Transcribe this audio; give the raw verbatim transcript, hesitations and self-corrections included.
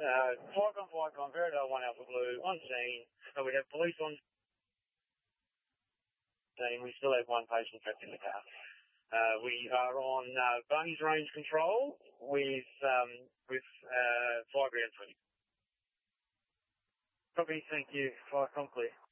Uh, Flycon, Flycon, Veridale one Alpha Blue on scene. So we have police on scene. We still have one patient trapped in the car. Uh, we are on uh, Barney's range control with um, with uh, fly ground twenty. Copy, thank you. Flycon clear.